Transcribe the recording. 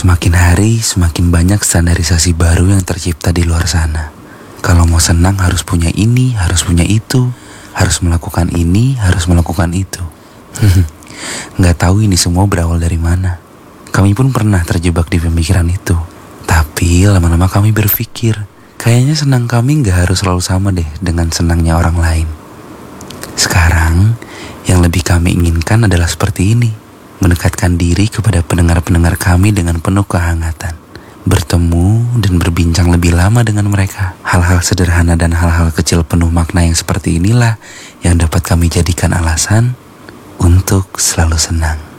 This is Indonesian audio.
Semakin hari, semakin banyak standarisasi baru yang tercipta di luar sana. Kalau mau senang harus punya ini, harus punya itu, harus melakukan ini, harus melakukan itu. Nggak tahu ini semua berawal dari mana. Kami pun pernah terjebak di pemikiran itu. Tapi lama-lama kami berpikir, kayaknya senang kami nggak harus selalu sama deh dengan senangnya orang lain. Sekarang, yang lebih kami inginkan adalah seperti ini. Mendekatkan diri kepada pendengar-pendengar kami dengan penuh kehangatan. Bertemu dan berbincang lebih lama dengan mereka. Hal-hal sederhana dan hal-hal kecil penuh makna yang seperti inilah yang dapat kami jadikan alasan untuk selalu senang.